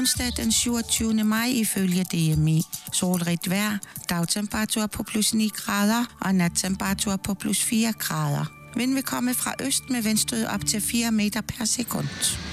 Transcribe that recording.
onsdag den 27. maj ifølge DMI. Solrigt vejr, dagtemperatur på plus 9 grader og nattemperatur på plus 4 grader. Vind vil komme fra øst med vindstød op til 4 meter per sekund.